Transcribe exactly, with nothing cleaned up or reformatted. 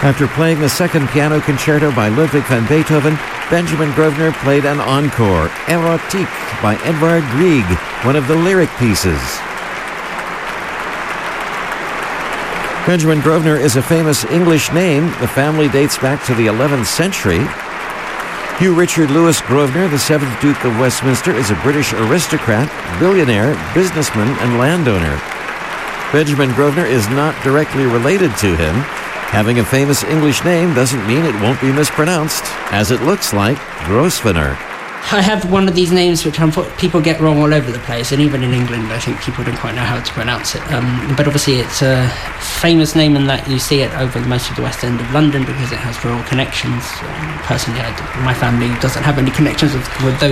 After playing the second piano concerto by Ludwig van Beethoven, Benjamin Grosvenor played an encore, Erotique, by Edvard Grieg, one of the lyric pieces. Benjamin Grosvenor is a famous English name. The family dates back to the eleventh century. Hugh Richard Louis Grosvenor, the seventh Duke of Westminster, is a British aristocrat, billionaire, businessman, and landowner. Benjamin Grosvenor is not directly related to him. Having a famous English name doesn't mean it won't be mispronounced, as it looks like Grosvenor. I have one of these names which people get wrong all over the place, and even in England I think people don't quite know how to pronounce it. Um, but obviously it's a famous name in that you see it over most of the West End of London because it has rural connections. Um, personally, I, my family doesn't have any connections with, with those